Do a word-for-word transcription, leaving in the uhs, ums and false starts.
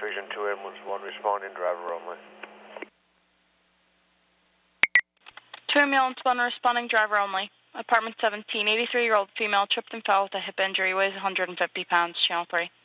Vision two ambulance one, responding, driver only. two ambulance one, responding, driver only. Apartment seventeen, eighty-three-year-old female tripped and fell with a hip injury, weighs one hundred fifty pounds, channel three.